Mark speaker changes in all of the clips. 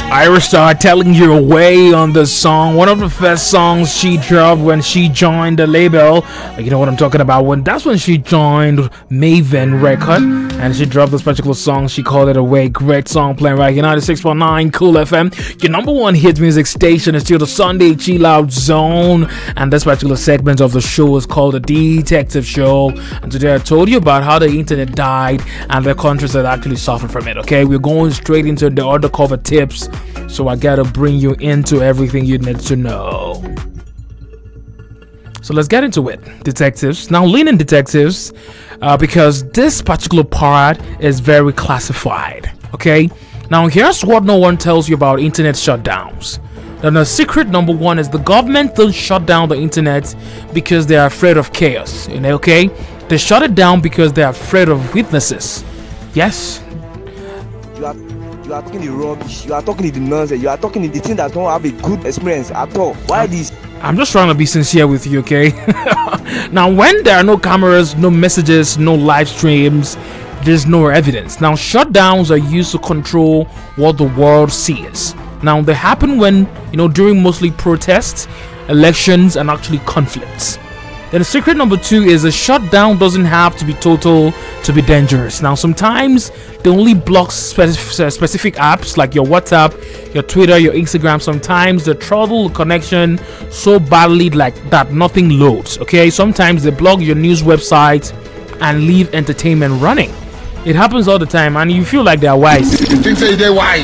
Speaker 1: Ira Star telling you away on the song. One of the first songs she dropped when she joined the label. You know what I'm talking about? That's when she joined Maven Record, and she dropped this particular song. She called it Away. Great song playing right here, 96.9 Cool FM. Your number one hit music station is still the Sunday Chill Out Zone, and this particular segment of the show is called The Detective Show. And today I told you about how the internet died and the countries that actually suffered from it. Okay, we're going straight into the undercover tips. So I gotta bring you into everything you need to know. So let's get into it, detectives. Now lean in, detectives, because this particular part is very classified. Okay. Now here's what no one tells you about internet shutdowns. Then the secret number one is the government don't shut down the internet because they are afraid of chaos. Okay, they shut it down because they are afraid of witnesses. Yes.
Speaker 2: You are talking the rubbish, you are talking the nonsense, you are talking the thing that don't have a good experience at all. Why this?
Speaker 1: I'm just trying to be sincere with you, okay? Now, when there are no cameras, no messages, no live streams, there's no evidence. Now, shutdowns are used to control what the world sees. Now, they happen when, during mostly protests, elections, and actually conflicts. Then the secret number two is a shutdown doesn't have to be total to be dangerous. Now, sometimes they only block specific apps like your WhatsApp, your Twitter, your Instagram. Sometimes they throttle the connection so badly like that nothing loads. Okay, sometimes they block your news website and leave entertainment running. It happens all the time, and you feel like they're wise.
Speaker 3: You think they're wise?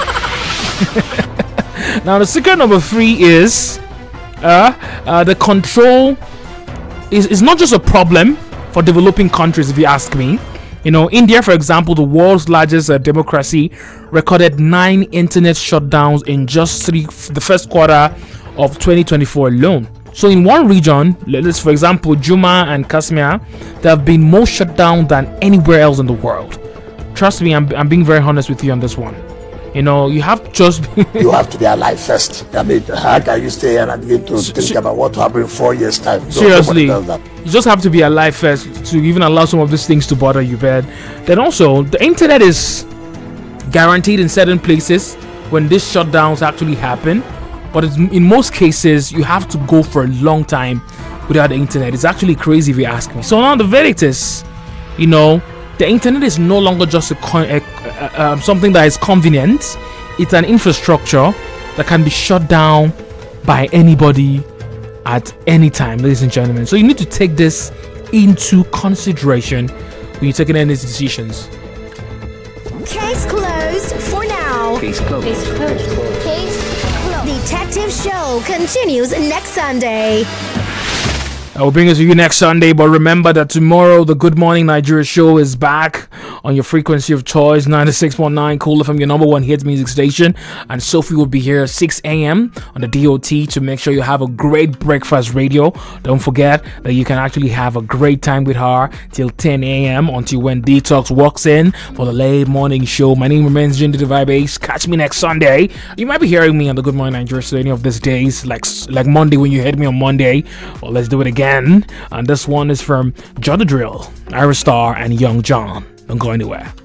Speaker 1: Now, the secret number three is the control. Is not just a problem for developing countries, if you ask me. India, for example, the world's largest democracy, recorded 9 internet shutdowns in just the first quarter of 2024 alone. So in one region, let's for example Jammu and Kashmir, there have been more shutdowns than anywhere else in the world. Trust me, I'm being very honest with you on this one. You have just
Speaker 3: you have to be alive first. I mean, how can you stay here and begin to think about what will happen in 4 years' time?
Speaker 1: Seriously, you just have to be alive first to even allow some of these things to bother you, man. Then also, the internet is guaranteed in certain places when these shutdowns actually happen, but in most cases, you have to go for a long time without the internet. It's actually crazy if you ask me. So now the verdict is, the internet is no longer just something that is convenient. It's an infrastructure that can be shut down by anybody at any time, ladies and gentlemen. So you need to take this into consideration when you're taking any decisions.
Speaker 4: Case closed for now.
Speaker 5: Case closed. Case closed.
Speaker 4: Case closed. Detective Show continues next Sunday.
Speaker 1: I will bring it to you next Sunday, but remember that tomorrow the Good Morning Nigeria show is back on your frequency of choice, 96.9 Cool FM, your number one hit music station, and Sophie will be here at 6 a.m. on the DOT to make sure you have a great breakfast radio. Don't forget that you can actually have a great time with her till 10 a.m. until when Detox walks in for the late morning show. My name remains Jinder the Vibe Ace. Catch me next Sunday. You might be hearing me on the Good Morning Nigeria show any of these days, like Monday when you heard me on Monday. Well, let's do it again. And this one is from John the Drill, Ira Star, and Young John. Don't go anywhere.